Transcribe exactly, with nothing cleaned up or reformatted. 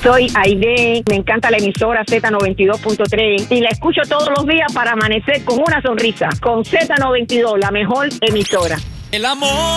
Soy Aide, me encanta la emisora Z noventa y dos punto tres y la escucho todos los días para amanecer con una sonrisa. Con Z noventa y dos, la mejor emisora. El amor